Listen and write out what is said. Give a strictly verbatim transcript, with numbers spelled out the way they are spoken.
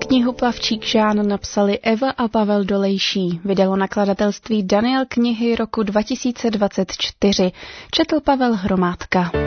Knihu Plavčík Žán napsali Eva a Pavel Dolejší. Vydalo nakladatelství Daniel knihy roku dva tisíce dvacet čtyři. Četl Pavel Hromádka.